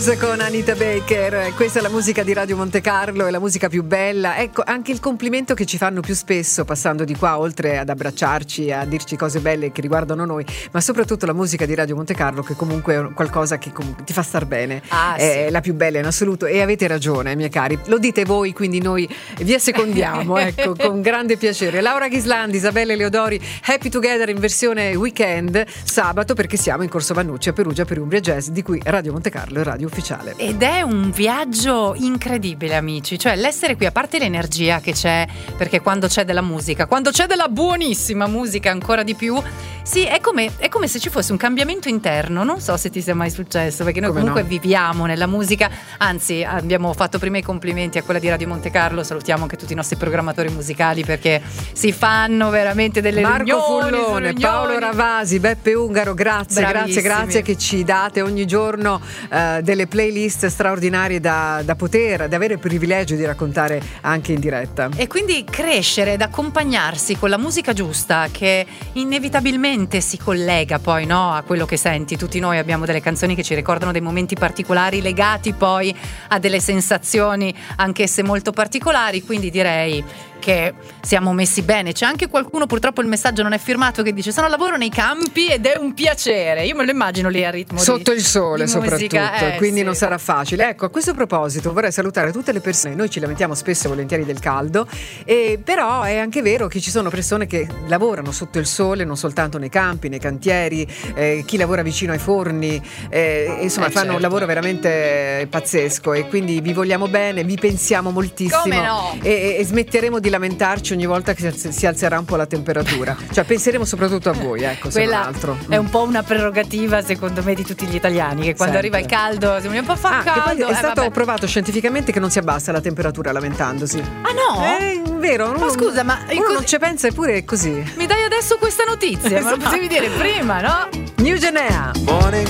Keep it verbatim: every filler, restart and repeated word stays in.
Con Anita Baker, questa è la musica di Radio Monte Carlo, è la musica più bella. Ecco, anche il complimento che ci fanno più spesso passando di qua, oltre ad abbracciarci, a dirci cose belle che riguardano noi, ma soprattutto la musica di Radio Monte Carlo, che comunque è qualcosa che ti fa star bene. Ah, è sì. la più bella in assoluto, e avete ragione, miei cari, lo dite voi, quindi noi vi assecondiamo, ecco, con grande piacere. Laura Ghislandi, Isabella Leodori, Happy Together in versione weekend sabato, perché siamo in Corso Vannucci a Perugia per Umbria Jazz, di cui Radio Monte Carlo è radio ufficiale. Ed è un viaggio incredibile, amici, cioè l'essere qui, a parte l'energia che c'è, perché quando c'è della musica, quando c'è della buonissima musica ancora di più, sì, è come, è come se ci fosse un cambiamento interno. Non so se ti sia mai successo, perché noi Come comunque no? viviamo nella musica, anzi abbiamo fatto prima i complimenti a quella di Radio Monte Carlo, salutiamo anche tutti i nostri programmatori musicali, perché si fanno veramente delle Marco riunioni, Fullone, riunioni. Paolo Ravasi, Beppe Ungaro, grazie, Bravissimi. grazie, grazie che ci date ogni giorno eh, delle playlist straordinarie da, da poter, da avere il privilegio di raccontare anche in diretta. E quindi crescere ed accompagnarsi con la musica giusta, che inevitabilmente si collega poi, no, a quello che senti. Tutti noi abbiamo delle canzoni che ci ricordano dei momenti particolari, legati poi a delle sensazioni anch'esse molto particolari, quindi direi che siamo messi bene. C'è anche qualcuno, purtroppo il messaggio non è firmato, che dice: sono al lavoro nei campi ed è un piacere. Io me lo immagino lì a ritmo sotto di, il sole di soprattutto, musica, eh, quindi sì. non sarà facile. Ecco, a questo proposito vorrei salutare tutte le persone. Noi ci lamentiamo spesso e volentieri del caldo, e però è anche vero che ci sono persone che lavorano sotto il sole, non soltanto nei campi, nei cantieri, eh, chi lavora vicino ai forni, eh, insomma Eh, fanno certo. un lavoro veramente pazzesco, e quindi vi vogliamo bene, vi pensiamo moltissimo. Come no? e, e smetteremo di lamentarci ogni volta che si, si alzerà un po' la temperatura, cioè penseremo soprattutto a voi, ecco, se non Quella altro. è un po' una prerogativa secondo me di tutti gli italiani, che quando Sempre. arriva il caldo siamo un po' fa Ah, che poi caldo. è eh, stato vabbè. provato scientificamente che non si abbassa la temperatura lamentandosi. Ah no? È vero, Ma uno- scusa, ma uno così- non ci pensa, eppure è così. Mi dai adesso questa notizia? Me lo Esatto. potevi dire prima, no? New Genea. Morning